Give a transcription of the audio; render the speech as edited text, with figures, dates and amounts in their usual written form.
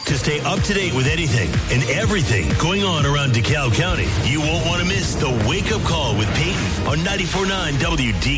To stay up to date with anything and everything going on around DeKalb County, you won't want to miss the Wake Up Call with Peyton on 94.9 WD.